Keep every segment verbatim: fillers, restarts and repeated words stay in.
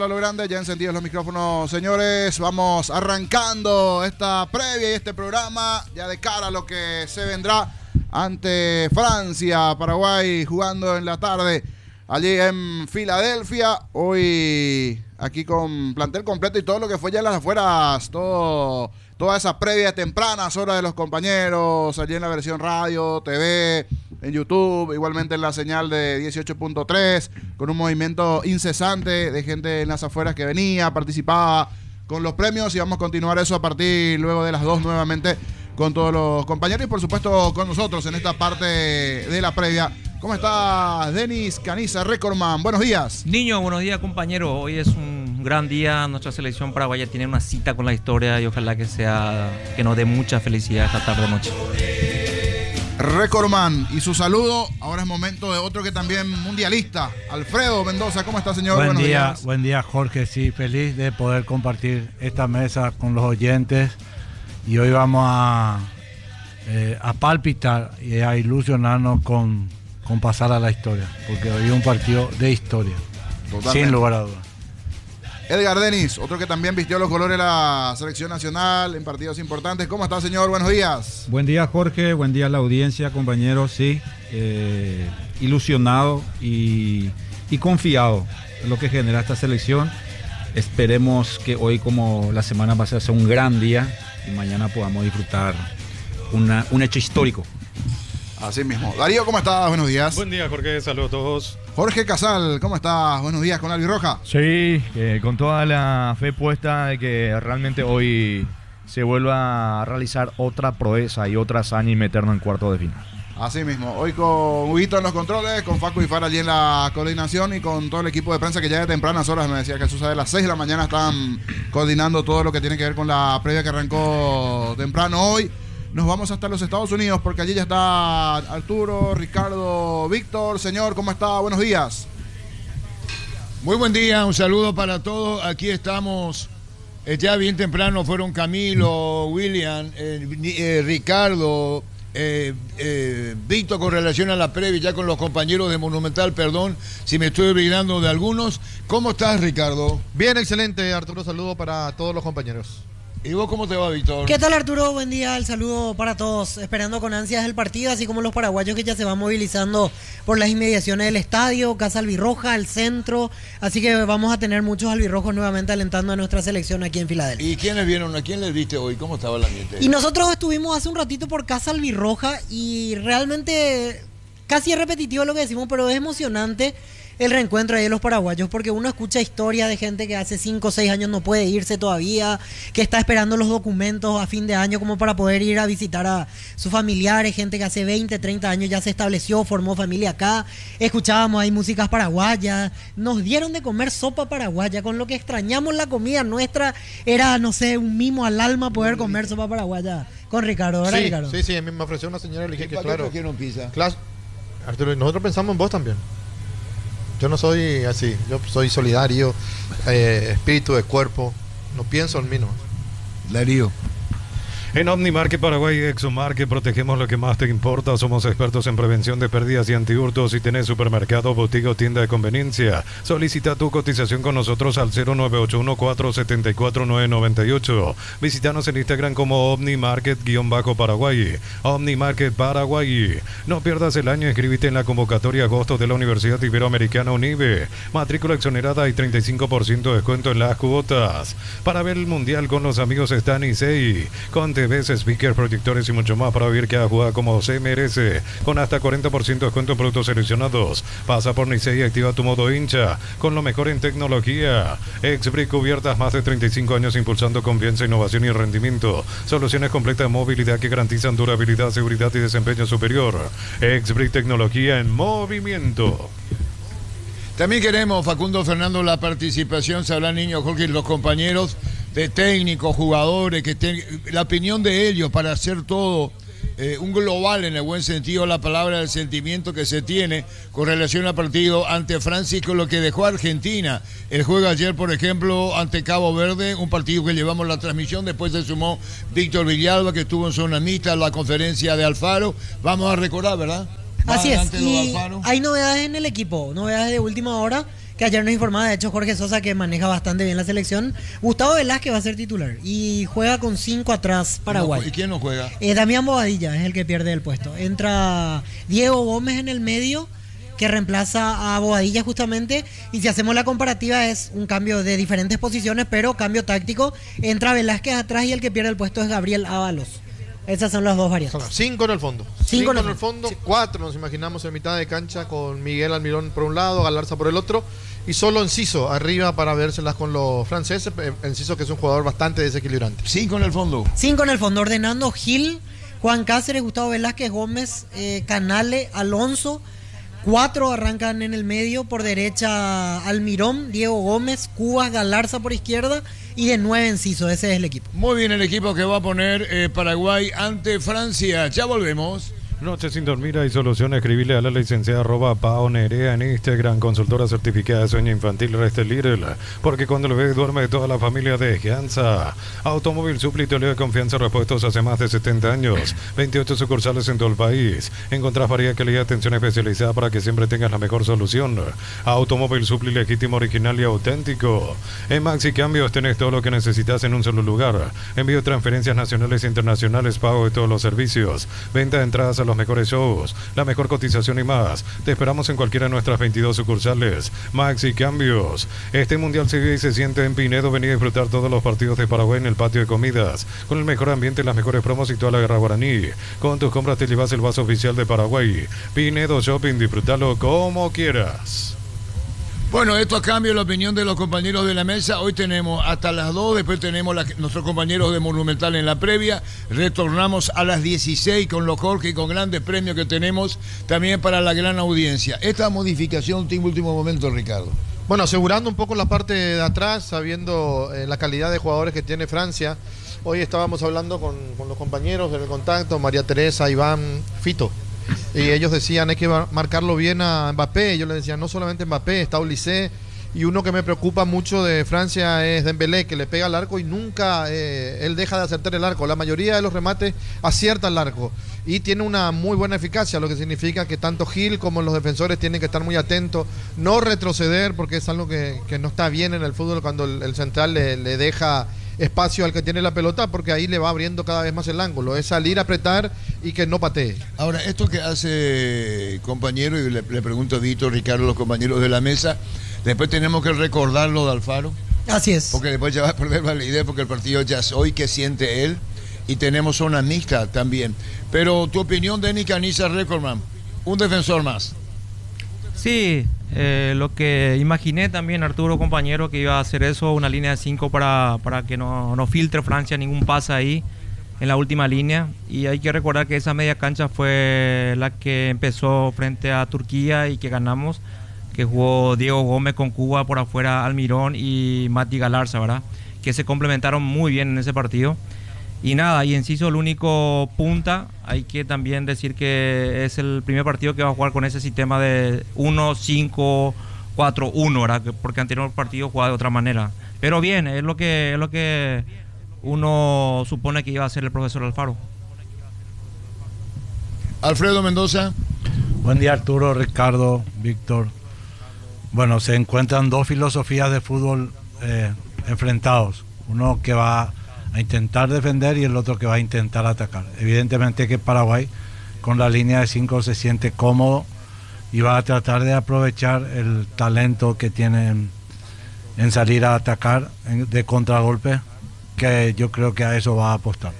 A lo grande, ya encendidos los micrófonos, señores. Vamos arrancando esta previa y este programa ya de cara a lo que se vendrá ante Francia, Paraguay, jugando en la tarde allí en Filadelfia. Hoy aquí con plantel completo y todo lo que fue ya en las afueras, todo, toda esa previa tempranas horas de los compañeros, allí en la versión radio, T V, en YouTube, igualmente en la señal de dieciocho punto tres, con un movimiento incesante de gente en las afueras que venía, participaba con los premios, y vamos a continuar eso a partir luego de las dos nuevamente con todos los compañeros y por supuesto con nosotros en esta parte de la previa. ¿Cómo estás, Denis Caniza, Recordman? Buenos días. Niño, buenos días, compañero. Hoy es un gran día. Nuestra selección paraguaya tiene una cita con la historia y ojalá que sea, que nos dé mucha felicidad esta tarde noche. Recordman y su saludo. Ahora es momento de otro que también mundialista, Alfredo Mendoza. ¿Cómo está, señor? Buen Buenos día, días. buen día, Jorge. Sí, feliz de poder compartir esta mesa con los oyentes. Y hoy vamos a, eh, a palpitar y a ilusionarnos con, con pasar a la historia, porque hoy es un partido de historia. Totalmente. Sin lugar a dudas. Edgar Denis, otro que también vistió los colores de la selección nacional en partidos importantes. ¿Cómo está, señor? Buenos días. Buen día, Jorge. Buen día a la audiencia, compañeros. Sí, eh, ilusionado y, y confiado en lo que genera esta selección. Esperemos que hoy, como la semana pasada, sea un gran día y mañana podamos disfrutar una, un hecho histórico. Así mismo. Darío, ¿cómo estás? Buenos días. Buen día, Jorge. Saludos a todos. Jorge Casal, ¿cómo estás? Buenos días con Albirroja. Sí, eh, con toda la fe puesta de que realmente hoy se vuelva a realizar otra proeza y otra hazaña y meternos en cuarto de final. Así mismo. Hoy con Huguito en los controles, con Facu y Far allí en la coordinación y con todo el equipo de prensa que ya de tempranas horas, me decía Jesús, a las seis de la mañana están coordinando todo lo que tiene que ver con la previa que arrancó temprano hoy. Nos vamos hasta los Estados Unidos porque allí ya está Arturo, Ricardo, Víctor. Señor, ¿cómo está? Buenos días. Muy buen día, un saludo para todos. Aquí estamos, eh, ya bien temprano fueron Camilo, William, eh, eh, Ricardo, eh, eh, Víctor con relación a la previa, ya con los compañeros de Monumental, perdón si me estoy olvidando de algunos. ¿Cómo estás, Ricardo? Bien, excelente, Arturo. Saludo para todos los compañeros. ¿Y vos cómo te va, Víctor? ¿Qué tal, Arturo? Buen día, el saludo para todos, esperando con ansias el partido, así como los paraguayos que ya se van movilizando por las inmediaciones del estadio, Casa Albirroja, el centro, así que vamos a tener muchos albirrojos nuevamente alentando a nuestra selección aquí en Filadelfia. ¿Y quiénes vieron? ¿A quién les viste hoy? ¿Cómo estaba el ambiente? Y nosotros estuvimos hace un ratito por Casa Albirroja y realmente casi es repetitivo lo que decimos, pero es emocionante el reencuentro ahí de los paraguayos, porque uno escucha historias de gente que hace cinco o seis años no puede irse todavía, que está esperando los documentos a fin de año como para poder ir a visitar a sus familiares, gente que hace veinte, treinta años ya se estableció, formó familia acá. Escuchábamos ahí músicas paraguayas, nos dieron de comer sopa paraguaya, con lo que extrañamos la comida nuestra, era, no sé, un mimo al alma poder comer sopa paraguaya con Ricardo, ¿verdad, sí, Ricardo? Sí, sí, me ofreció una señora, le dije que claro. ¿Por qué no pisa? Claro, Arturo, nosotros pensamos en vos también. Yo no soy así, yo soy solidario, eh, espíritu de cuerpo, no pienso en mí, no. Darío. En OmniMarket Paraguay y ExoMarket protegemos lo que más te importa. Somos expertos en prevención de pérdidas y antihurtos. Si tenés supermercado, boutique o tienda de conveniencia, solicita tu cotización con nosotros al cero nueve ocho uno, cuatro siete cuatro, nueve nueve ocho. Visítanos en Instagram como OmniMarket-Paraguay. OmniMarket Paraguay. No pierdas el año, inscríbete en la convocatoria agosto de la Universidad Iberoamericana UNIBE. Matrícula exonerada y treinta y cinco por ciento de descuento en las cuotas. Para ver el Mundial con los amigos está Nisei. Con T Vs, speakers, proyectores y mucho más para vivir cada jugada como se merece. Con hasta cuarenta por ciento de descuento en productos seleccionados. Pasa por Nisei y activa tu modo hincha. Con lo mejor en tecnología. Exbrick cubiertas, más de treinta y cinco años impulsando confianza, innovación y rendimiento. Soluciones completas de movilidad que garantizan durabilidad, seguridad y desempeño superior. Exbrick tecnología en movimiento. También queremos, Facundo Fernando, la participación, sabrá niño Jorge y los compañeros de técnicos, jugadores, que ten, la opinión de ellos para hacer todo eh, un global en el buen sentido de la palabra, del sentimiento que se tiene con relación al partido ante Francia y con lo que dejó Argentina. El juego ayer, por ejemplo, ante Cabo Verde, un partido que llevamos la transmisión, después se sumó Víctor Villalba, que estuvo en zona mixta, la conferencia de Alfaro. Vamos a recordar, ¿verdad? Así es, y hay novedades en el equipo, novedades de última hora que ayer nos informaba, de hecho, Jorge Sosa, que maneja bastante bien la selección. Gustavo Velázquez va a ser titular y juega con cinco atrás Paraguay. ¿Y quién no juega? Eh, Damián Bobadilla es el que pierde el puesto. Entra Diego Gómez en el medio, que reemplaza a Bobadilla justamente, y si hacemos la comparativa es un cambio de diferentes posiciones, pero cambio táctico. Entra Velázquez atrás y el que pierde el puesto es Gabriel Ábalos. Esas son las dos variantes. Cinco en el fondo. Cinco, Cinco en en el fondo, sí. Cuatro nos imaginamos en mitad de cancha con Miguel Almirón por un lado, Galarza por el otro, y solo Enciso arriba para vérselas con los franceses. Enciso, que es un jugador bastante desequilibrante. Cinco en el fondo. Cinco en el fondo, ordenando Gil, Juan Cáceres, Gustavo Velázquez, Gómez, eh, Canale, Alonso. Cuatro arrancan en el medio, por derecha Almirón, Diego Gómez, Cubas, Galarza por izquierda, y de nueve Enciso. Ese es el equipo. Muy bien, el equipo que va a poner eh, Paraguay ante Francia. Ya volvemos. Noche sin dormir hay solución. Escribile a la licenciada arroba Pao Nerea en Instagram, consultora certificada de sueño infantil Reste Little, porque cuando lo ves duerme toda la familia de Gianza. Automóvil Supli, te de confianza, repuestos hace más de setenta años, veintiocho sucursales en todo el país. Encontrás variedad, calidad y atención especializada para que siempre tengas la mejor solución. Automóvil Supli, legítimo, original y auténtico. En Maxi Cambios tenés todo lo que necesitas en un solo lugar. Envío de transferencias nacionales e internacionales, pago de todos los servicios, venta de entradas a los mejores shows, la mejor cotización y más. Te esperamos en cualquiera de nuestras veintidós sucursales. Maxi Cambios. Este mundial se vive y se siente en Pinedo. Vení a disfrutar todos los partidos de Paraguay en el patio de comidas, con el mejor ambiente, las mejores promos y toda la guerra guaraní. Con tus compras te llevas el vaso oficial de Paraguay. Pinedo Shopping, disfrútalo como quieras. Bueno, esto a cambio de la opinión de los compañeros de la mesa. Hoy tenemos hasta las dos, después tenemos la, nuestros compañeros de Monumental en la previa. Retornamos a las dieciséis con los Jorge y con grandes premios que tenemos también para la gran audiencia. Esta modificación tiene último momento, Ricardo. Bueno, asegurando un poco la parte de atrás, sabiendo eh, la calidad de jugadores que tiene Francia. Hoy estábamos hablando con, con los compañeros en el contacto, María Teresa, Iván, Fito. Y ellos decían, hay que marcarlo bien a Mbappé. Yo les decía, no solamente Mbappé, está Olise. Y uno que me preocupa mucho de Francia es Dembélé, que le pega al arco y nunca eh, él deja de acertar el arco. La mayoría de los remates acierta el arco y tiene una muy buena eficacia, lo que significa que tanto Gil como los defensores tienen que estar muy atentos, no retroceder, porque es algo que, que no está bien en el fútbol cuando el, el central le, le deja espacio al que tiene la pelota, porque ahí le va abriendo cada vez más el ángulo. Es salir a apretar y que no patee. Ahora, esto que hace compañero, y le, le pregunto a Víctor, Ricardo, los compañeros de la mesa, después tenemos que recordarlo de Alfaro. Así es. Porque después ya va a perder validez, porque el partido ya es hoy, que siente él, y tenemos zona mixta también. Pero tu opinión, Denis Caniza Recordman, un defensor más. Sí, eh, lo que imaginé también, Arturo, compañero, que iba a hacer eso, una línea de cinco para, para que no, no filtre Francia ningún pase ahí en la última línea. Y hay que recordar que esa media cancha fue la que empezó frente a Turquía y que ganamos, que jugó Diego Gómez con Cuba por afuera, Almirón y Mati Galarza, ¿verdad? Que se complementaron muy bien en ese partido. Y nada, y Enciso el único punta. Hay que también decir que es el primer partido que va a jugar con ese sistema de uno cinco cuatro uno, ¿verdad? Porque anterior partido jugaba de otra manera. Pero bien, es lo que es lo que uno supone que iba a hacer el profesor Alfaro. Alfredo Mendoza. Buen día, Arturo, Ricardo, Víctor. Bueno, se encuentran dos filosofías de fútbol eh, enfrentados. Uno que va a intentar defender y el otro que va a intentar atacar. Evidentemente que Paraguay con la línea de cinco se siente cómodo y va a tratar de aprovechar el talento que tiene en, en salir a atacar en, de contragolpe, que yo creo que a eso va a apostar.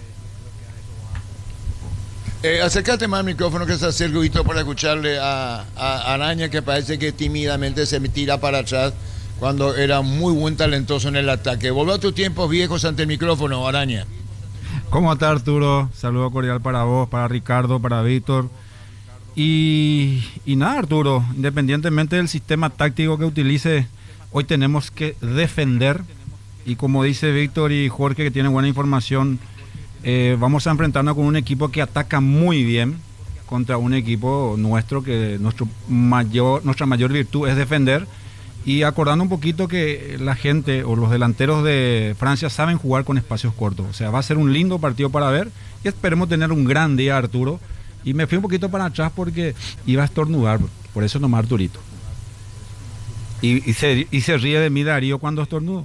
Eh, acércate más al micrófono, que se acerca Víctor, para escucharle a, a Araña, que parece que tímidamente se tira para atrás cuando era muy buen talentoso en el ataque. Volvió a tus tiempos viejos ante el micrófono, Araña. ¿Cómo está, Arturo? Saludo cordial para vos, para Ricardo, para Víctor. Y, y nada, Arturo, independientemente del sistema táctico que utilice, hoy tenemos que defender. Y como dice Víctor y Jorge, que tienen buena información, eh, vamos a enfrentarnos con un equipo que ataca muy bien contra un equipo nuestro, que nuestro mayor, nuestra mayor virtud es defender. Y acordando un poquito que la gente o los delanteros de Francia saben jugar con espacios cortos. O sea, va a ser un lindo partido para ver y esperemos tener un gran día, Arturo. Y me fui un poquito para atrás porque iba a estornudar, por eso nomás Arturito. Y, y, se, y se ríe de mí Darío cuando estornudo.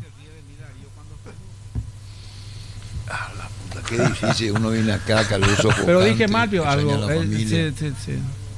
Ah, la puta, qué difícil. Uno viene acá, caluso. Pero dije mal, Pio, algo. Eh, sí, sí, sí.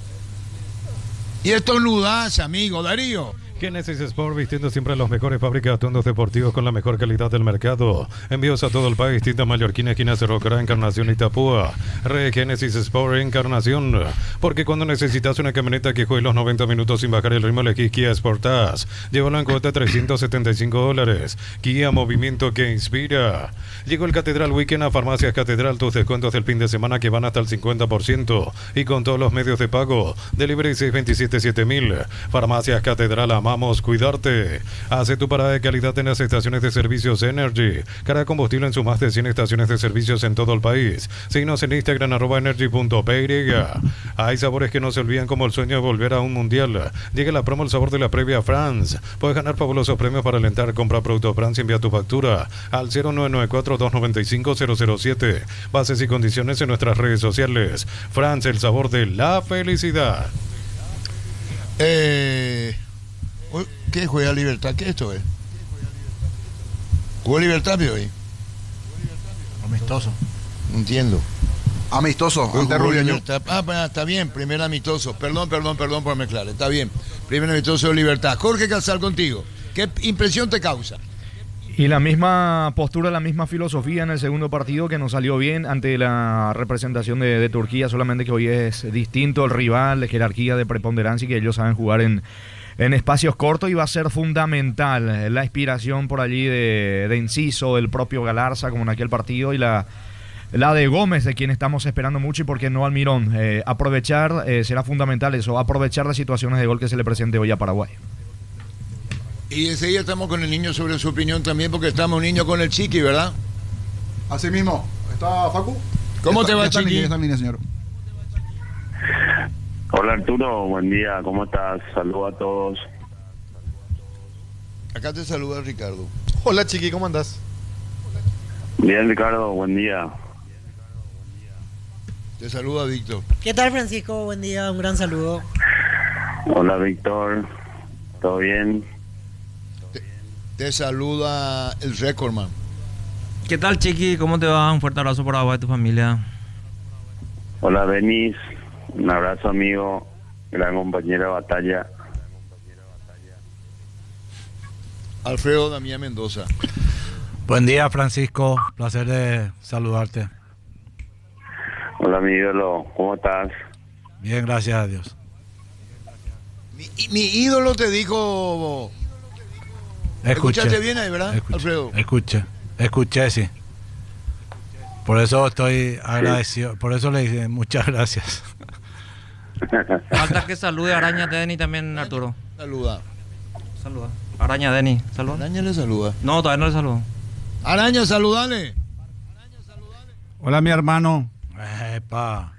Y estornudás, amigo Darío. Genesis Sport, vistiendo siempre los mejores fábricas de atuendos deportivos con la mejor calidad del mercado. Envíos a todo el país, distintas Mallorquín, esquina Cerro Cará, Encarnación y Tapúa. Re Genesis Sport Encarnación. Porque cuando necesitas una camioneta que juegue los noventa minutos sin bajar el ritmo, elegís Kia Sportage. Llévala en cuota trescientos setenta y cinco dólares. Kia, movimiento que inspira. Llegó el Catedral Weekend a Farmacias Catedral, tus descuentos del fin de semana que van hasta el cincuenta por ciento. Y con todos los medios de pago. Delivery seis veintisiete siete mil. Farmacias Catedral, amamos cuidarte. Hace tu parada de calidad en las estaciones de servicios Energy. Carga combustible en sus más de cien estaciones de servicios en todo el país. Síguenos en Instagram, arroba energy punto p y. Hay sabores que no se olvidan, como el sueño de volver a un mundial. Llega la promo El Sabor de la Previa France. Puedes ganar fabulosos premios para alentar. Compra Producto France y envía tu factura al cero nueve nueve cuatro, dos nueve cinco, cero cero siete. Bases y condiciones en nuestras redes sociales. France, el sabor de la felicidad. Eh... ¿Qué juega Libertad? ¿Qué esto es? ¿Jugó Libertad hoy? Amistoso. No entiendo. Amistoso, Hoy ante jugó Rubio Ñu. Libertad. Ah, pues, está bien, primer amistoso. Perdón, perdón, perdón por mezclar. Está bien. Primer amistoso de Libertad. Jorge Casal, contigo. ¿Qué impresión te causa? Y la misma postura, la misma filosofía en el segundo partido, que nos salió bien ante la representación de, de Turquía, solamente que hoy es distinto el rival, de jerarquía, de preponderancia, y que ellos saben jugar en, en espacios cortos, y va a ser fundamental la inspiración por allí de, de Enciso, del propio Galarza, como en aquel partido, y la, la de Gómez, de quien estamos esperando mucho, y por qué no Almirón. Eh, aprovechar, eh, será fundamental eso, aprovechar las situaciones de gol que se le presente hoy a Paraguay. Y enseguida estamos con el niño sobre su opinión también, porque estamos un niño con el Chiqui, ¿verdad? Así mismo. ¿Está Facu? ¿Cómo está, te va, está Chiqui? En línea, está en línea, señor. Hola Arturo, buen día, ¿cómo estás? Saludos a todos. Acá te saluda Ricardo. Hola Chiqui, ¿cómo andás? Bien Ricardo, buen día. Te saluda Víctor. ¿Qué tal, Francisco? Buen día, un gran saludo. Hola Víctor, ¿todo bien? Te, te saluda el Recordman. ¿Qué tal, Chiqui? ¿Cómo te va? Un fuerte abrazo para vos y tu familia. Hola Denis, un abrazo amigo, gran compañero de batalla. Alfredo Damián Mendoza. Buen día, Francisco. Placer de saludarte. Hola mi ídolo, ¿cómo estás? Bien, gracias a Dios. Mi, mi ídolo te dijo... Escuché. ¿Escuchaste bien ahí, verdad, Escuché, Alfredo? Escuché, escuché, sí. Por eso estoy agradecido, por eso le dije muchas gracias. Falta que salude a Araña Denny también, Arturo. Saluda. Saluda. Araña Denny, saluda. Araña le saluda. No, todavía no le saludo. Araña, saludale. Hola, mi hermano. Epa.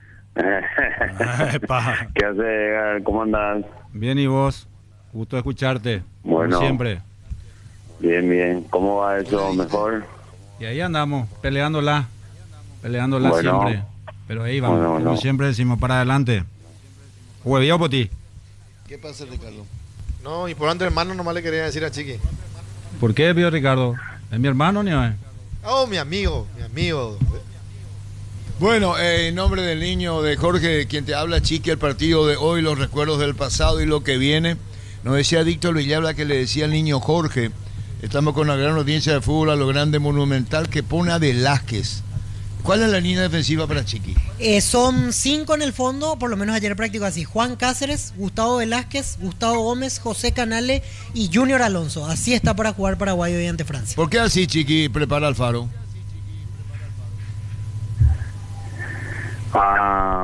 Epa. ¿Qué haces, Edgar? ¿Cómo andás? Bien, ¿y vos? Gusto de escucharte. Bueno. Como siempre. Bien, bien. ¿Cómo va eso? ¿Mejor? Y ahí andamos, peleándola. Peleándola Bueno. siempre. Pero ahí vamos, Bueno, como bueno. siempre decimos, para adelante. Huevío por ti. ¿Qué pasa, Ricardo? No, y por antes hermano nomás le quería decir a Chiqui. ¿Por qué, Pío Ricardo? ¿Es mi hermano ni es? Oh, mi amigo, mi amigo. Bueno, eh, en nombre del niño de Jorge, quien te habla, Chiqui, el partido de hoy, los recuerdos del pasado y lo que viene. Nos decía Víctor Villalba que le decía al niño Jorge, estamos con una gran audiencia de fútbol a lo grande Monumental, que pone a Velázquez. ¿Cuál es la línea defensiva para Chiqui? Eh, son cinco en el fondo, por lo menos ayer practicó así. Juan Cáceres, Gustavo Velázquez, Gustavo Gómez, José Canale y Junior Alonso. Así está para jugar Paraguay hoy ante Francia. ¿Por qué así, Chiqui, prepara Alfaro? Ah,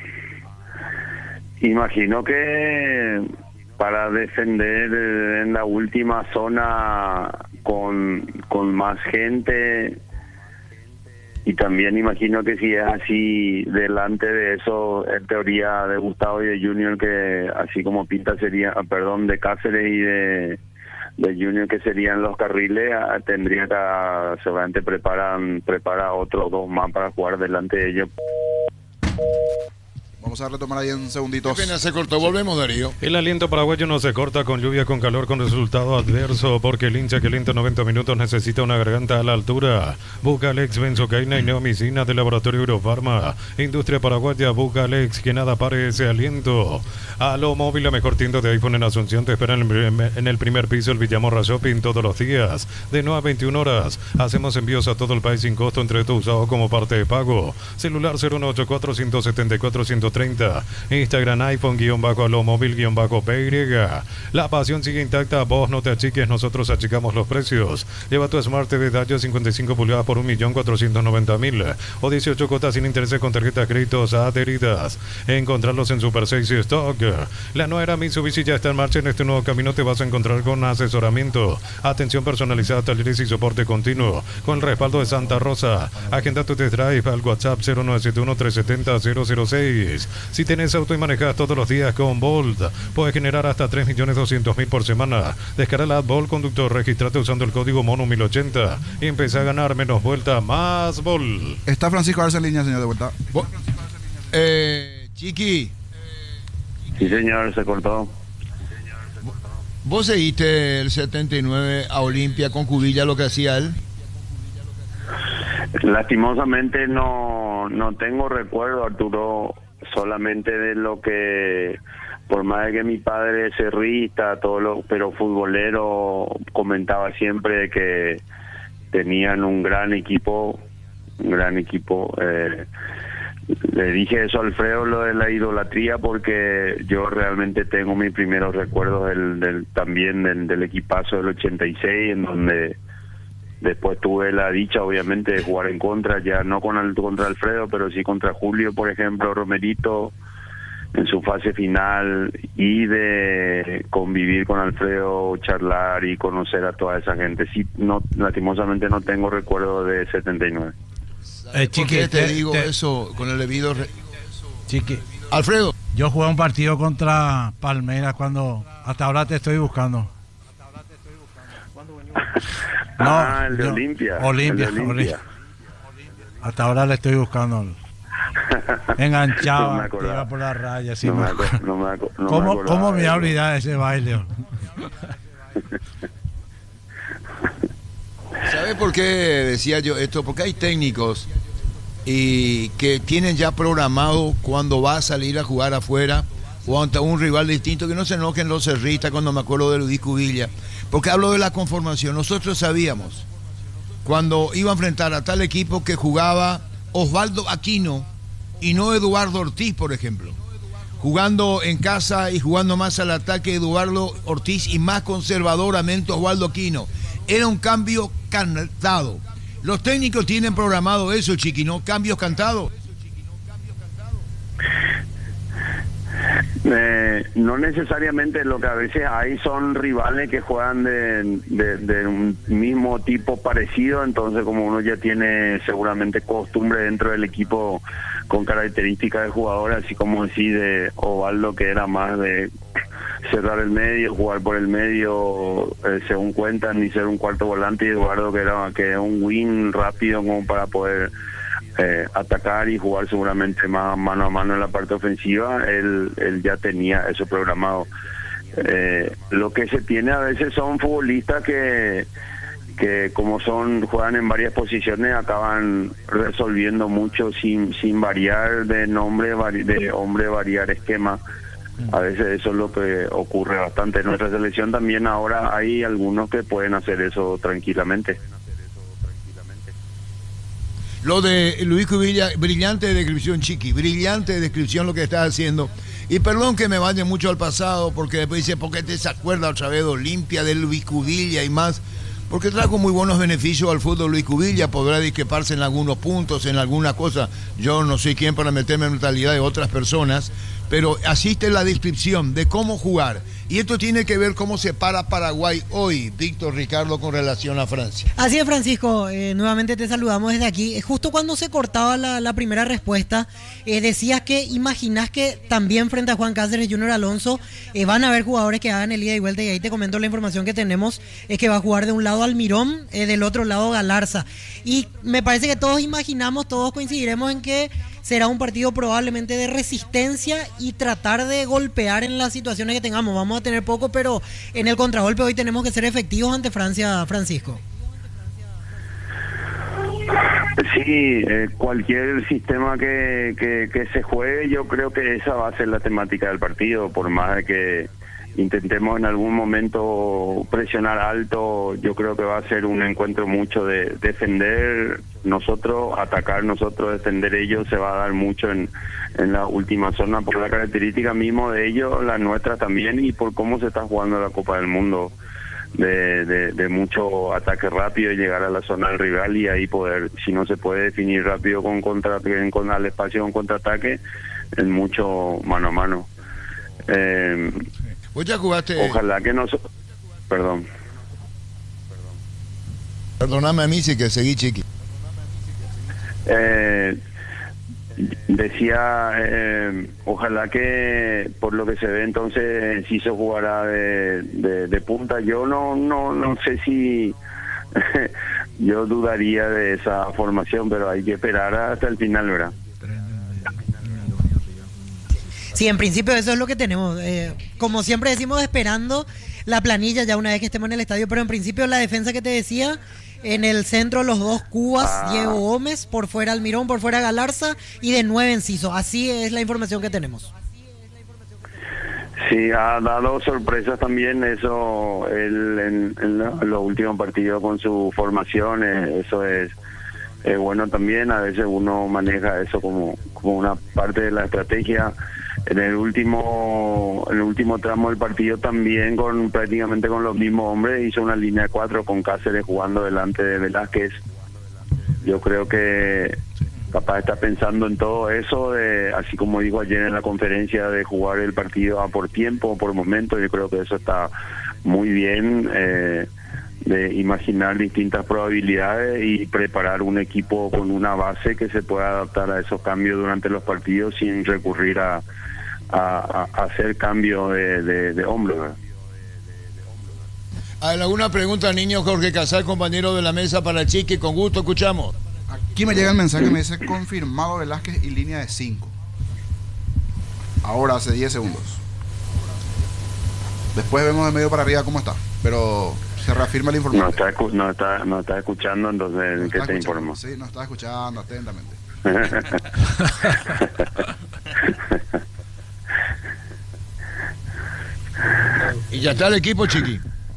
imagino que para defender en la última zona con, con más gente, y también imagino que si es así delante de eso, en teoría de Gustavo y de Junior, que así como pinta sería, perdón, de Cáceres y de, de Junior, que serían los carriles, tendría que seguramente preparan prepara otros dos más para jugar delante de ellos. Vamos a retomar ahí en segunditos. Apenas se cortó, volvemos, Darío. El aliento paraguayo no se corta con lluvia, con calor, con resultado adverso, porque el hincha que alienta noventa minutos necesita una garganta a la altura. Bucalex, benzocaína y neomicina del laboratorio Eurofarma. Industria paraguaya, Bucalex, que nada pare ese aliento. Aló Móvil, la mejor tienda de iPhone en Asunción, te espera en el, en el primer piso, el Villamorra Shopping, todos los días, de nueve a veintiuna horas. Hacemos envíos a todo el país sin costo, entre todo usado como parte de pago. Celular cero uno ocho cuatro, uno siete cuatro, uno treinta. Instagram iPhone guión bajo Aló Móvil guión bajo P Y. La pasión sigue intacta, vos no te achiques, nosotros achicamos los precios. Lleva tu Smart T V Dayo cincuenta y cinco pulgadas por un millón cuatrocientos noventa mil o dieciocho cuotas sin intereses con tarjetas créditos adheridas. Encontrarlos en Super seis Stock. La nueva era Mitsubishi ya está en marcha. En este nuevo camino te vas a encontrar con asesoramiento, atención personalizada, talleres y soporte continuo, con el respaldo de Santa Rosa. Agenda tu test drive al WhatsApp cero nueve siete uno, tres siete cero, cero cero seis. Si tenés auto y manejas todos los días con Bolt, puedes generar hasta tres millones doscientos mil por semana. Descarga la app Bolt Conductor, registrate usando el código MONO mil ochenta y empezá a ganar menos vuelta, más Bolt. Está Francisco Arce en línea, señor, de vuelta. Bo- eh, Chiqui, Sí, señor, se cortó. ¿vos seguiste el setenta y nueve a Olimpia con Cubilla lo que hacía él? Lastimosamente no, no tengo recuerdo, Arturo, solamente de lo que, por más de que mi padre es cerrista, todo lo, pero futbolero, comentaba siempre que tenían un gran equipo, un gran equipo. Eh, le dije eso a Alfredo, lo de la idolatría, porque yo realmente tengo mis primeros recuerdos del, del también del, del equipazo del ochenta y seis, en donde después tuve la dicha, obviamente, de jugar en contra, ya no con el, contra Alfredo, pero sí contra Julio, por ejemplo, Romerito, en su fase final, y de convivir con Alfredo, charlar y conocer a toda esa gente. Sí, no, lastimosamente no tengo recuerdo de setenta y nueve. Eh, Chiqui, ¿por qué te, te digo te, eso con el debido re... Chiqui, Alfredo, yo jugué un partido contra Palmeiras cuando hasta ahora te estoy buscando. No, ah, el de yo, Olimpia. Olimpia, el de Olimpia. Hasta ahora le estoy buscando. Enganchaba, no iba por la raya. Sí, no me me acuerdo, no me acuerdo, no ¿Cómo, me ¿Cómo me voy a de olvidar ese baile? ¿sabe por qué decía yo esto? Porque hay técnicos y que tienen ya programado cuando va a salir a jugar afuera o ante un rival distinto, que no se enojen los cerristas cuando me acuerdo de Luis Cubilla, porque hablo de la conformación. Nosotros sabíamos cuando iba a enfrentar a tal equipo que jugaba Osvaldo Aquino y no Eduardo Ortiz, por ejemplo, jugando en casa y jugando más al ataque Eduardo Ortiz y más conservadoramente Osvaldo Aquino. Era un cambio cantado. Los técnicos tienen programado eso, Chiqui, ¿no? Cambios cantados. Eh, no necesariamente, lo que a veces hay son rivales que juegan de, de, de un mismo tipo parecido, entonces como uno ya tiene seguramente costumbre dentro del equipo con características de jugador, así como decir de Ovaldo, que era más de cerrar el medio, jugar por el medio, eh, según cuentan, y ser un cuarto volante, y Eduardo, que era que era un win rápido como para poder Eh, atacar y jugar seguramente más mano a mano en la parte ofensiva. Él, él ya tenía eso programado. Eh, lo que se tiene a veces son futbolistas que que como son juegan en varias posiciones, acaban resolviendo mucho sin sin variar de nombre, vari, de hombre, variar esquema. A veces eso es lo que ocurre bastante en nuestra selección. También ahora hay algunos que pueden hacer eso tranquilamente. Lo de Luis Cubilla, brillante descripción, Chiqui, brillante descripción lo que estás haciendo. Y perdón que me vaya mucho al pasado, porque después dice, ¿por qué te se acuerda otra vez de Olimpia, de Luis Cubilla y más? Porque trajo muy buenos beneficios al fútbol Luis Cubilla, podrá discreparse en algunos puntos, en alguna cosa. Yo no soy quien para meterme en la mentalidad de otras personas, pero asiste la descripción de cómo jugar. Y esto tiene que ver cómo se para Paraguay hoy, Víctor Ricardo, con relación a Francia. Así es, Francisco, eh, nuevamente te saludamos desde aquí. Eh, justo cuando se cortaba la, la primera respuesta, eh, decías que imaginás que también frente a Juan Cáceres y Junior Alonso eh, van a haber jugadores que hagan el ida y vuelta, y ahí te comento la información que tenemos, es que va a jugar de un lado Almirón, eh, del otro lado Galarza. Y me parece que todos imaginamos, todos coincidiremos en que será un partido probablemente de resistencia y tratar de golpear en las situaciones que tengamos. Vamos a tener poco, pero en el contragolpe hoy tenemos que ser efectivos ante Francia, Francisco. Sí, eh, cualquier sistema que, que, que se juegue, yo creo que esa va a ser la temática del partido, por más de que intentemos en algún momento presionar alto. Yo creo que va a ser un encuentro mucho de defender nosotros, atacar nosotros, defender ellos. Se va a dar mucho en, en la última zona por la característica mismo de ellos, la nuestra también, y por cómo se está jugando la Copa del Mundo, de, de, de mucho ataque rápido y llegar a la zona del rival, y ahí poder, si no se puede definir rápido con contra, con al espacio con contraataque, en mucho mano a mano. Eh, Vos ya jugaste. Ojalá que no. Perdón. Perdóname a mí, sí que seguí, Chiqui. Eh, decía, eh, ojalá que por lo que se ve entonces Enciso jugará de, de, de punta. Yo no, no, no sé si yo dudaría de esa formación, pero hay que esperar hasta el final, ¿verdad? Sí, en principio eso es lo que tenemos. Eh, como siempre decimos, esperando la planilla ya una vez que estemos en el estadio, pero en principio la defensa que te decía, en el centro los dos Cubas, ah. Diego Gómez, por fuera Almirón, por fuera Galarza, y de nueve Enciso. Así es la información que tenemos. Sí, ha dado sorpresas también eso él, en, en los últimos partidos con su formación. Eh, eso es eh, bueno también. A veces uno maneja eso como, como una parte de la estrategia. En el último en el último tramo del partido también, con prácticamente con los mismos hombres, hizo una línea de cuatro con Cáceres jugando delante de Velázquez. Yo creo que capaz está pensando en todo eso, de, así como dijo ayer en la conferencia, de jugar el partido a por tiempo, por momento. Yo creo que eso está muy bien, eh, de imaginar distintas probabilidades y preparar un equipo con una base que se pueda adaptar a esos cambios durante los partidos sin recurrir a A, a hacer cambio de, de, de hombres. ¿Alguna pregunta, niño? Jorge Casal, compañero de la mesa para el Chiqui, con gusto escuchamos. Aquí me llega el mensaje, me dice confirmado Velázquez y línea de cinco. Ahora, hace diez segundos. Después vemos de medio para arriba cómo está, pero se reafirma la información. No está, no está, no está escuchando, entonces, no ¿qué te informo? Sí, no está escuchando atentamente. ¿Y ya está el equipo, Chiqui?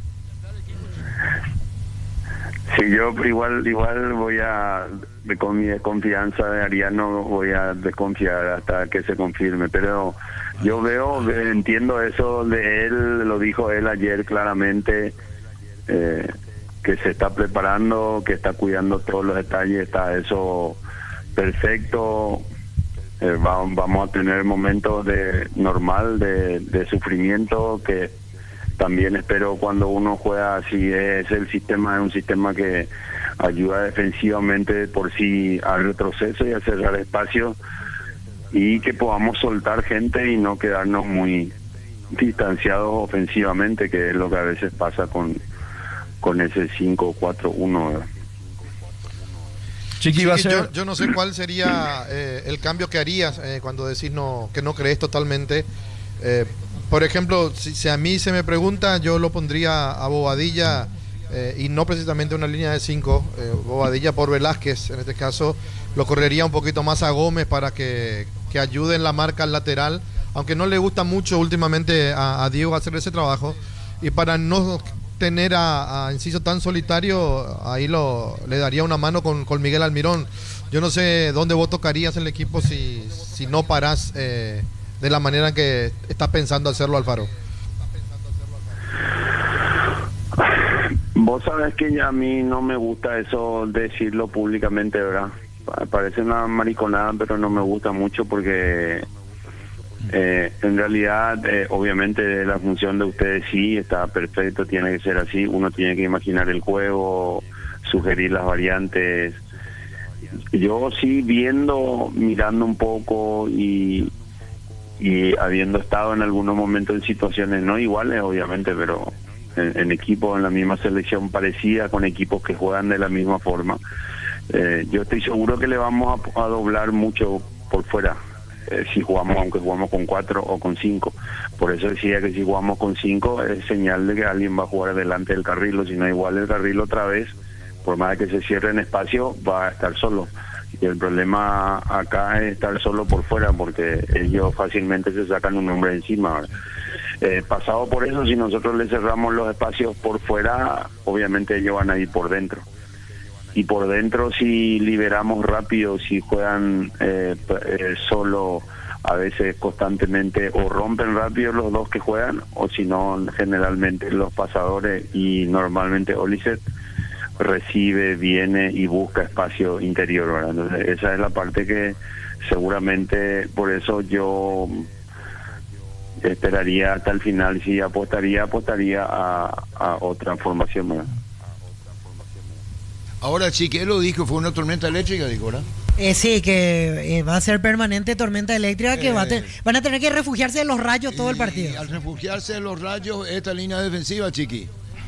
Sí, yo igual igual voy a, de, con mi desconfianza de Ariano, voy a desconfiar hasta que se confirme, pero yo veo, entiendo eso de él, lo dijo él ayer claramente, eh, que se está preparando, que está cuidando todos los detalles, está eso perfecto. Eh, vamos, vamos a tener momentos de normal de, de sufrimiento, que también espero cuando uno juega así. Es el sistema, es un sistema que ayuda defensivamente por sí al retroceso y a cerrar espacios, y que podamos soltar gente y no quedarnos muy distanciados ofensivamente, que es lo que a veces pasa con, con ese cinco cuatro uno, ¿verdad? Chiqui, va a ser... yo, yo no sé cuál sería eh, el cambio que harías eh, cuando decís no, que no crees totalmente. Eh, por ejemplo, si, si a mí se me pregunta, yo lo pondría a Bobadilla, eh, y no precisamente una línea de cinco, eh, Bobadilla por Velázquez. En este caso lo correría un poquito más a Gómez para que, que ayude en la marca al lateral, aunque no le gusta mucho últimamente a, a Diego hacer ese trabajo, y para no tener a, a Enciso tan solitario, ahí lo le daría una mano con, con Miguel Almirón. Yo no sé dónde vos tocarías el equipo si, si no parás eh, de la manera en que estás pensando hacerlo, Alfaro. Vos sabés que a mí no me gusta eso decirlo públicamente, ¿verdad? Parece una mariconada, pero no me gusta mucho porque Eh, en realidad, eh, obviamente la función de ustedes sí está perfecto, tiene que ser así. Uno tiene que imaginar el juego, sugerir las variantes. Yo sí, viendo, mirando un poco y, y habiendo estado en algunos momentos en situaciones no iguales, obviamente, pero en, en equipos, en la misma selección parecida, con equipos que juegan de la misma forma, eh, yo estoy seguro que le vamos a, a doblar mucho por fuera. Eh, si jugamos, aunque jugamos con cuatro o con cinco. Por eso decía que si jugamos con cinco es señal de que alguien va a jugar delante del carril, si no igual el carril otra vez, por más que se cierre en espacio, va a estar solo. Y el problema acá es estar solo por fuera, porque ellos fácilmente se sacan un hombre encima. Eh, pasado por eso, si nosotros le cerramos los espacios por fuera, obviamente ellos van a ir por dentro. Y por dentro, si liberamos rápido, si juegan eh, eh, solo, a veces constantemente, o rompen rápido los dos que juegan, o si no, generalmente los pasadores y normalmente Oliseh recibe, viene y busca espacio interior, ¿verdad? Entonces, esa es la parte que seguramente, por eso yo esperaría hasta el final. Si apostaría, apostaría a, a otra formación, ¿verdad? Ahora sí, que él lo dijo, fue una tormenta eléctrica, dijo, ¿verdad? Eh, sí, que eh, va a ser permanente tormenta eléctrica, que Eh, va a te- van a tener que refugiarse de los rayos todo el partido. Y al refugiarse de los rayos, esta línea defensiva, Chiqui.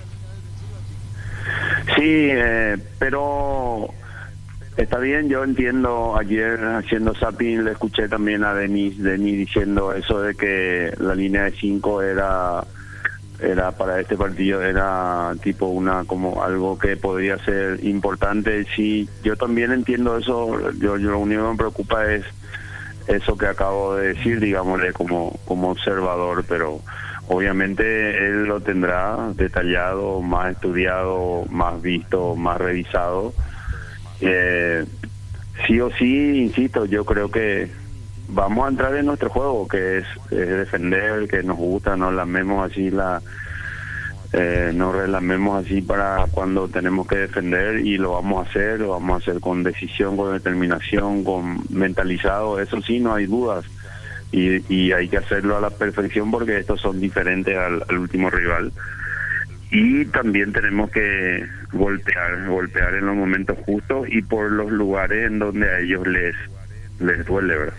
Sí, eh, pero está bien, yo entiendo. Ayer haciendo zapping le escuché también a Denis, Denis diciendo eso de que la línea de cinco era era para este partido, era tipo una como algo que podría ser importante. Sí, yo también entiendo eso. Yo, yo lo único que me preocupa es eso que acabo de decir, digámosle, como como observador, pero obviamente él lo tendrá detallado, más estudiado, más visto, más revisado. Eh, sí o sí, insisto, yo creo que vamos a entrar en nuestro juego, que es, es defender, que nos gusta, no lamemos así la... Eh, no relamemos así para cuando tenemos que defender, y lo vamos a hacer, lo vamos a hacer con decisión, con determinación, con mentalizado, eso sí, no hay dudas. Y, y hay que hacerlo a la perfección, porque estos son diferentes al, al último rival. Y también tenemos que golpear, golpear en los momentos justos y por los lugares en donde a ellos les, les duele, ¿verdad?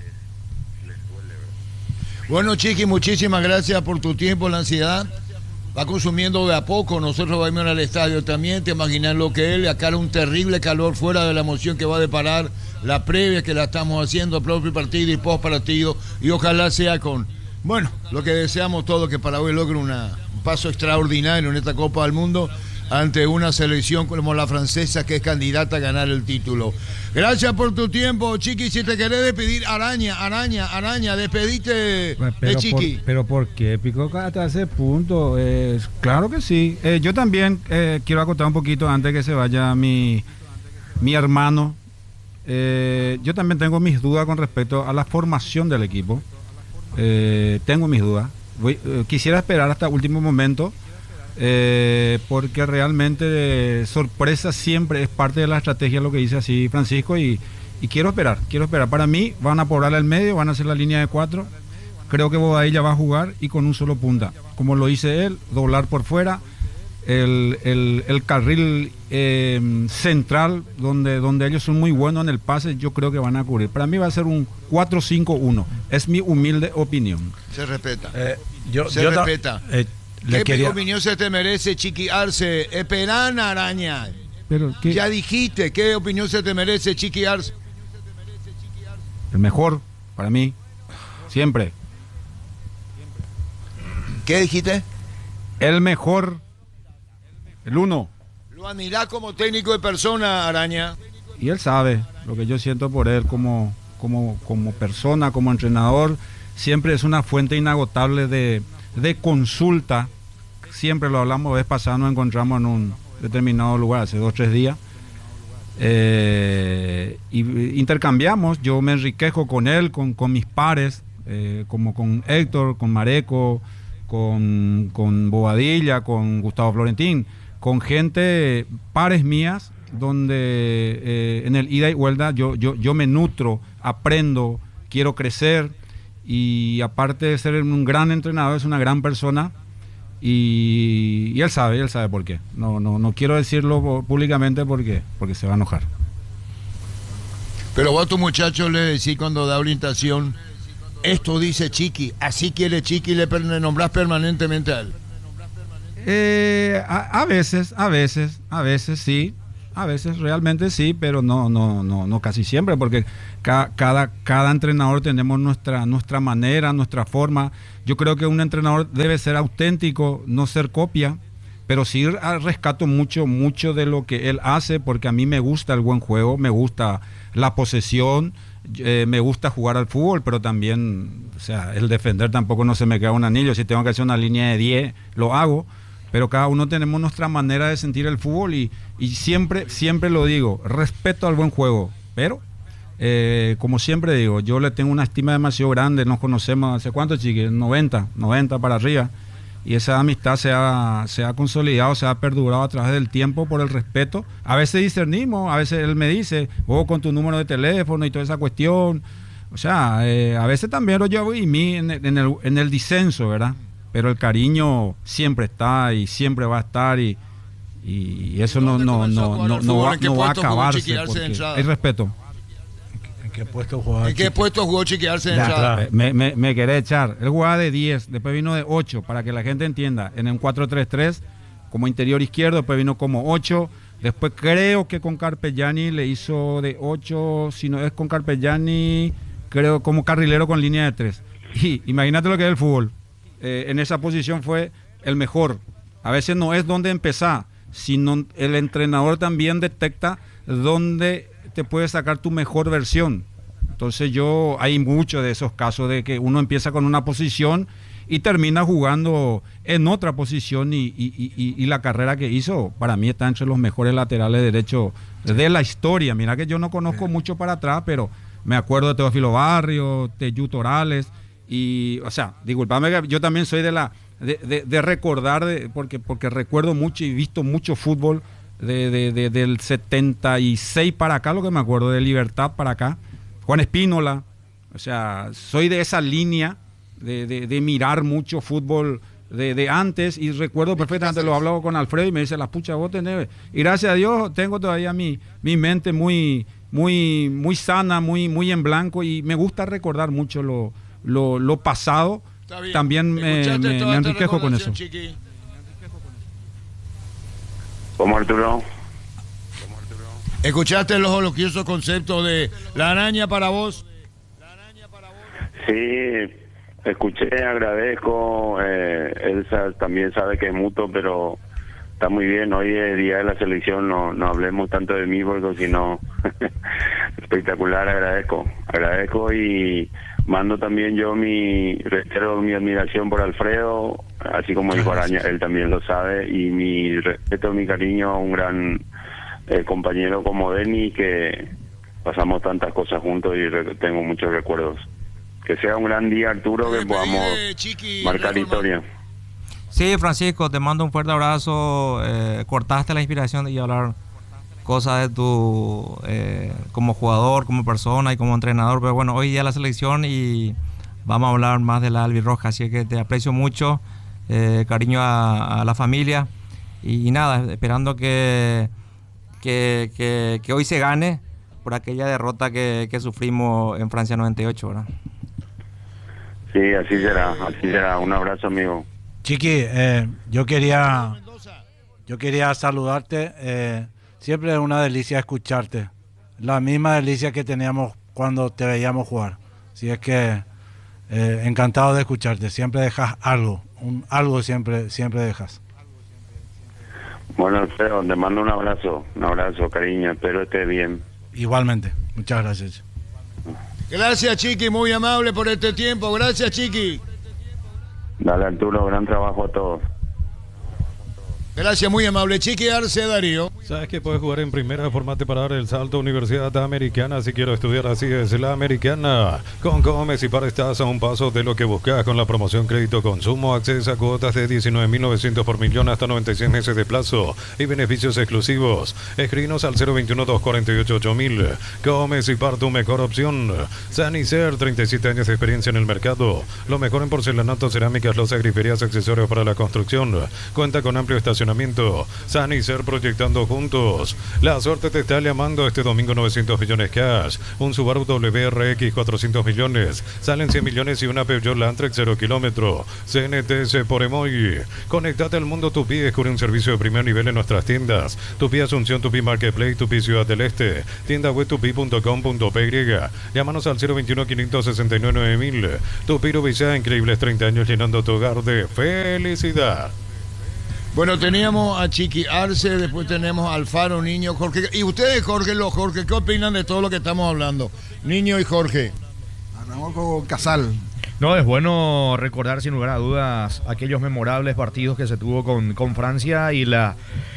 Bueno, Chiqui, muchísimas gracias por tu tiempo. La ansiedad va consumiendo de a poco. Nosotros vamos al estadio también, te imaginas lo que es, acá era un terrible calor fuera de la emoción que va a deparar la previa que la estamos haciendo, propio partido y post partido, y ojalá sea con, bueno, lo que deseamos todos, que Paraguay logre una, un paso extraordinario en esta Copa del Mundo ante una selección como la francesa, que es candidata a ganar el título. Gracias por tu tiempo, Chiqui. Si te querés despedir, araña, araña, araña, despedite Pero, de Chiqui. por, pero ¿por qué picó hasta ese punto? Eh, claro que sí. Eh, yo también eh, quiero acotar un poquito antes que se vaya mi, mi hermano. Eh, yo también tengo mis dudas con respecto a la formación del equipo. Eh, tengo mis dudas. Voy, eh, quisiera esperar hasta el último momento, eh, porque realmente eh, sorpresa siempre es parte de la estrategia, lo que dice así Francisco, y, y quiero esperar, quiero esperar. Para mí van a poblar el medio, van a hacer la línea de cuatro. Creo que Bobadilla va a jugar y con un solo punta, como lo dice él, doblar por fuera. El, el, el carril eh, central, donde, donde ellos son muy buenos en el pase, yo creo que van a cubrir. Para mí va a ser un cuatro cinco uno. Es mi humilde opinión. Se respeta. Eh, yo, se yo ta- respeta. eh, le ¿Qué quería- opinión se te merece, Chiqui Arce? Esperana, araña. Pero ¿qué? Ya dijiste, ¿qué opinión se te merece, Chiqui Arce? El mejor, para mí, siempre. ¿Qué dijiste? El mejor, el uno. Lo admirás como técnico de persona, araña. Y él sabe lo que yo siento por él como, como, como persona, como entrenador. Siempre es una fuente inagotable de, de consulta. Siempre lo hablamos, vez pasada nos encontramos en un determinado lugar hace dos o tres días. Eh, y intercambiamos, yo me enriquejo con él, con, con mis pares, eh, como con Héctor, con Mareco, con, con Bobadilla, con Gustavo Florentín, con gente, pares mías, donde eh, en el ida y vuelta yo, yo, yo me nutro, aprendo, quiero crecer, y aparte de ser un gran entrenador, es una gran persona. Y, y él sabe, él sabe por qué. No, no, no quiero decirlo públicamente porque, porque se va a enojar. Pero vos a tu muchacho le decís cuando da orientación, esto dice Chiqui, así quiere Chiqui, le, per- le nombrás permanentemente a él. Eh, a, a veces, a veces, a veces sí, A veces realmente sí, pero no, no, no, no casi siempre, porque ca, cada, cada entrenador tenemos nuestra, nuestra manera, nuestra forma. Yo creo que un entrenador debe ser auténtico, no ser copia, pero sí rescato mucho, mucho de lo que él hace, porque a mí me gusta el buen juego, me gusta la posesión, eh, me gusta jugar al fútbol, pero también, o sea, el defender tampoco no se me queda un anillo. Si tengo que hacer una línea de diez, lo hago. Pero cada uno tenemos nuestra manera de sentir el fútbol y, y siempre, siempre lo digo, respeto al buen juego, pero eh, como siempre digo, yo le tengo una estima demasiado grande, nos conocemos hace cuánto, chiquis, noventa, noventa para arriba, y esa amistad se ha, se ha consolidado, se ha perdurado a través del tiempo por el respeto. A veces discernimos, a veces él me dice, vos con tu número de teléfono y toda esa cuestión, o sea, eh, a veces también lo llevo y mí en, en, el, en el disenso, ¿verdad? Pero el cariño siempre está y siempre va a estar y, y eso no, no, no, no, no, va, no va a acabarse porque hay respeto. ¿En qué puesto jugaba? ¿En qué puesto jugó Chiqui Arce de entrada? Me, me, me quería echar. Él jugaba de diez, después vino de ocho, para que la gente entienda. En un cuatro tres tres como interior izquierdo, después vino como ocho. Después creo que con Carpegiani le hizo de ocho, si no es con Carpegiani, creo como carrilero con línea de tres. Y imagínate lo que es el fútbol. Eh, en esa posición fue el mejor. A veces no es donde empezar, sino el entrenador también detecta dónde te puede sacar tu mejor versión. Entonces yo, hay muchos de esos casos de que uno empieza con una posición y termina jugando en otra posición y, y, y, y la carrera que hizo para mí está entre los mejores laterales derechos de la historia. Mira que yo no conozco mucho para atrás, pero me acuerdo de Teófilo Barrio, Teyú Torales. Y, o sea, disculpame que yo también soy de la de, de, de recordar, de, porque, porque recuerdo mucho y visto mucho fútbol de, de, de, del setenta y seis para acá, lo que me acuerdo, de Libertad para acá, Juan Espínola, o sea, soy de esa línea de, de, de mirar mucho fútbol de, de antes y recuerdo perfectamente, lo hablaba con Alfredo y me dice, la pucha, vos tenés, y gracias a Dios tengo todavía mi, mi mente muy, muy, muy sana, muy, muy en blanco y me gusta recordar mucho lo Lo, lo pasado, también me, me, me enriquejo con eso. Chiqui? ¿Cómo, Arturo? ¿Escuchaste los holociosos conceptos de la araña para vos? Sí, escuché, agradezco. Eh, él sa- también sabe que es mutuo, pero está muy bien. Hoy es día de la selección, no, no hablemos tanto de mí, porque si no, espectacular, agradezco. Agradezco y mando también yo mi, reitero mi admiración por Alfredo, así como dijo Araña, él también lo sabe, y mi respeto, mi cariño a un gran eh, compañero como Denis, que pasamos tantas cosas juntos y re- tengo muchos recuerdos. Que sea un gran día, Arturo, que podamos marcar historia. Sí, Francisco, te mando un fuerte abrazo. Eh, cortaste la inspiración y hablar cosas de tu eh, como jugador, como persona y como entrenador, pero bueno, hoy día la selección y vamos a hablar más de la albirroja, así que te aprecio mucho, eh, cariño a, a la familia y, y nada, esperando que, que, que, que hoy se gane por aquella derrota que, que sufrimos en Francia noventa y ocho, ¿verdad? Sí, así será, así será. Un abrazo, amigo. Chiqui, eh, yo quería yo quería saludarte. Eh, siempre es una delicia escucharte. La misma delicia que teníamos cuando te veíamos jugar. Así es que eh, encantado de escucharte. Siempre dejas algo, un, algo siempre siempre dejas. Bueno, Alfredo, te mando un abrazo, un abrazo, cariño. Espero estés bien. Igualmente. Muchas gracias. Gracias, Chiqui, muy amable por este tiempo. Gracias, Chiqui. Dale, Arturo, gran trabajo a todos. Gracias, muy amable. Chiqui Arce, Darío. Sabes que puedes jugar en primera, formate para dar el salto. Universidad Americana, si quiero estudiar así es la Americana. Con Gómez y para estás a un paso de lo que buscas con la promoción Crédito Consumo. Acceso a cuotas de diecinueve mil novecientos por millón hasta noventa y seis meses de plazo y beneficios exclusivos. Escribinos al cero veintiuno, dos cuarenta y ocho, ocho mil. Gómez y par, tu mejor opción. Sanicer, treinta y siete años de experiencia en el mercado. Lo mejor en porcelanato, cerámicas, losas, griferías, accesorios para la construcción. Cuenta con amplio estacionamiento estacionamiento. Sanicer proyectando juntos. La suerte te está llamando este domingo novecientos millones cash. Un Subaru W R X cuatrocientos millones. Salen cien millones y una Peugeot Landtrek cero kilómetro. C N T S por Emoji. Conectate al mundo Tupi. Descubre un servicio de primer nivel en nuestras tiendas. Tupi Asunción, Tupi Marketplace, Tupi Ciudad del Este. Tienda web tupi punto com punto p y. Llámanos al cero veintiuno, quinientos sesenta y nueve, nueve mil. Tupi Rubicá, increíbles treinta años llenando tu hogar de felicidad. Bueno, teníamos a Chiqui Arce, después tenemos a Alfaro, Niño, Jorge. Y ustedes, Jorge, los Jorge, ¿qué opinan de todo lo que estamos hablando? Niño y Jorge. Hablamos con Casal. No, es bueno recordar sin lugar a dudas aquellos memorables partidos que se tuvo con, con Francia y la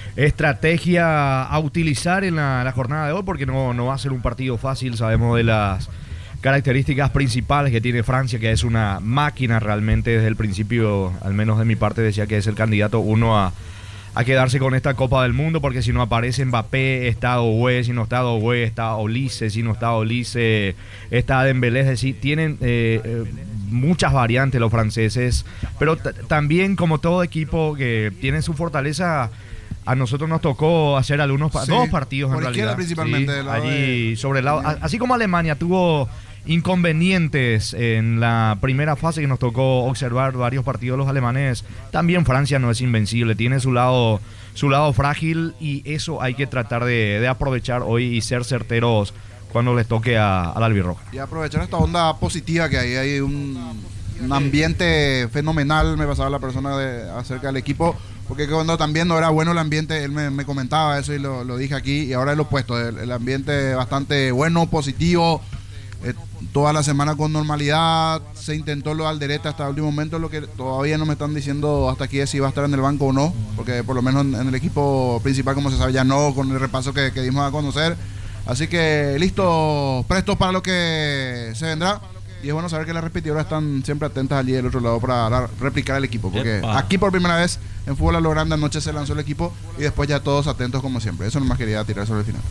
estrategia a utilizar en la, la jornada de hoy, porque no, no va a ser un partido fácil. Sabemos de las características principales que tiene Francia, que es una máquina realmente. Desde el principio, al menos de mi parte, decía que es el candidato uno a, a quedarse con esta Copa del Mundo, porque si no aparece Mbappé, está Doué, si no está Doué, está Olise, si no está Olise, está Dembélé. Es decir, tienen eh, eh, muchas variantes los franceses, pero t- también, como todo equipo que tiene su fortaleza, a nosotros nos tocó hacer algunos pa- Sí, dos partidos en por izquierda realidad. principalmente, Sí, del lado allí de- sobre el lado, a- así como Alemania tuvo inconvenientes en la primera fase, que nos tocó observar varios partidos de los alemanes, también Francia no es invencible, tiene su lado su lado frágil, y eso hay que tratar de, de aprovechar hoy y ser certeros cuando les toque a, a la albirroja. Y aprovechar esta onda positiva que hay, hay un, un ambiente fenomenal, me pasaba la persona de, acerca del equipo, porque cuando también no era bueno el ambiente, él me, me comentaba eso y lo, lo dije aquí, y ahora es lo opuesto, el, el ambiente bastante bueno, positivo, eh, toda la semana con normalidad, se intentó lo de Alderete hasta el último momento, lo que todavía no me están diciendo hasta aquí es si va a estar en el banco o no, porque por lo menos en, en el equipo principal, como se sabe, ya no, con el repaso que, que dimos a conocer. Así que listo, prestos para lo que se vendrá. Y es bueno saber que las repetidoras están siempre atentas allí del otro lado para dar- replicar el equipo. Porque Epa. aquí por primera vez en Fútbol a lo Grande anoche se lanzó el equipo y después ya todos atentos como siempre. Eso nomás quería tirar sobre el final.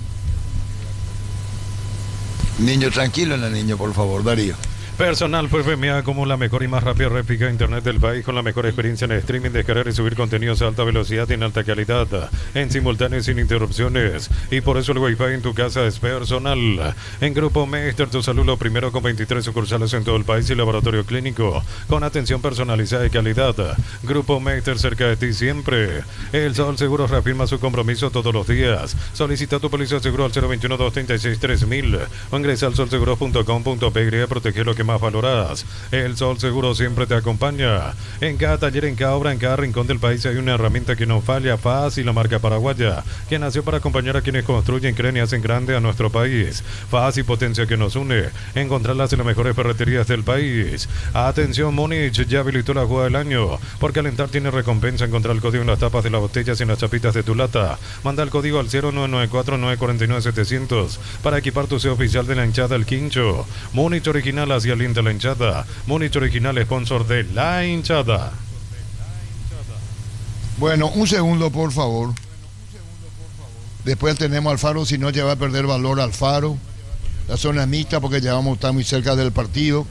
Niño, tranquilo en la niño, por favor, Darío. Personal F M A como la mejor y más rápida réplica de internet del país, con la mejor experiencia en streaming, descargar y subir contenidos a alta velocidad y en alta calidad, en simultáneo y sin interrupciones. Y por eso el Wi-Fi en tu casa es Personal. En Grupo Meister, tu salud lo primero, con veintitrés sucursales en todo el país y laboratorio clínico con atención personalizada y calidad. Grupo Meister, cerca de ti siempre. El Sol Seguros reafirma su compromiso todos los días. Solicita tu póliza de seguro al cero veintiuno, doscientos treinta y seis, tres mil o ingresa al sol seguros punto com punto p y proteger lo que más valoras. El Sol Seguro siempre te acompaña. En cada taller, en cada obra, en cada rincón del país hay una herramienta que no falla. Fácil, la marca paraguaya, que nació para acompañar a quienes construyen, creen y hacen grande a nuestro país. Fácil, potencia que nos une. Encontrarlas en las mejores ferreterías del país. Atención, Múnich ya habilitó la jugada del año. Por calentar tiene recompensa. Encontrar el código en las tapas de las botellas y en las chapitas de tu lata. Manda el código al cero nueve nueve cuatro, nueve cuatro nueve, setecientos para equipar tu C E O oficial de la hinchada El Quincho. Múnich original hacia el de la hinchada. Múnich original, sponsor de la hinchada. Bueno, un segundo, por favor. Después tenemos Alfaro, si no ya va a perder valor Alfaro. La zona mixta, porque ya vamos a estar muy cerca del partido.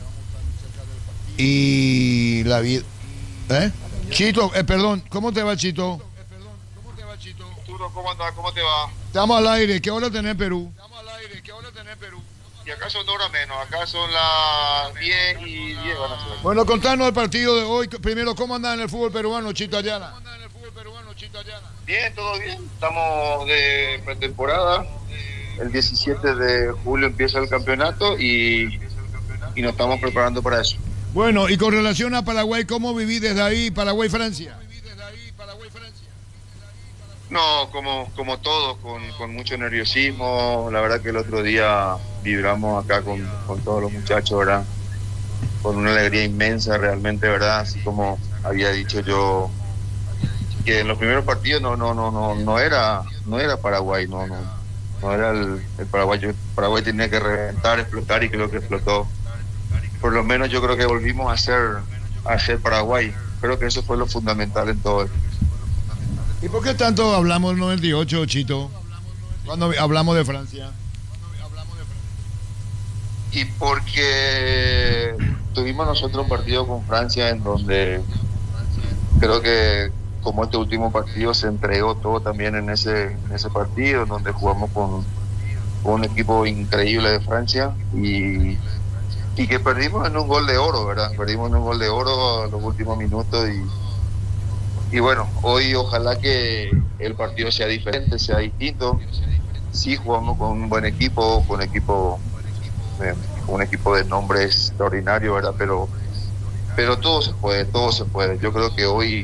Y la vida. ¿Eh? Chito, eh, perdón, ¿cómo te va, Chito? Arturo, ¿cómo andás? ¿Cómo te va? Estamos al aire, ¿qué hora tenés Perú? Estamos al aire, ¿qué hora tenés Perú? Y acá son dos horas menos, acá son las diez y diez van a ser. Bueno, contanos el partido de hoy. Primero, ¿cómo andan en el fútbol peruano, Chito Ayala? Bien, todo bien. Estamos de pretemporada. El diecisiete de julio empieza el campeonato y, y nos estamos preparando para eso. Bueno, y con relación a Paraguay, ¿cómo viví desde ahí, Paraguay-Francia? No, como, como todos, con, con mucho nerviosismo. La verdad que el otro día vibramos acá con, con todos los muchachos, ¿verdad? Con una alegría inmensa realmente, ¿verdad? Así como había dicho yo, que en los primeros partidos no no no no no era no era Paraguay, no no no era el, el Paraguay. Paraguay tenía que reventar, explotar, y creo que explotó. Por lo menos yo creo que volvimos a ser a ser Paraguay. Creo que eso fue lo fundamental en todo esto. ¿Y por qué tanto hablamos del noventa y ocho, Chito? Cuando hablamos de Francia. Y porque tuvimos nosotros un partido con Francia en donde creo que como este último partido se entregó todo también en ese, en ese partido, donde jugamos con, con un equipo increíble de Francia y, y que perdimos en un gol de oro, ¿verdad? Perdimos en un gol de oro a los últimos minutos y, y bueno, hoy ojalá que el partido sea diferente, sea distinto. Sí jugamos con un buen equipo, con un equipo, eh, un equipo de nombre extraordinario, ¿verdad? Pero, pero todo se puede, todo se puede. Yo creo que hoy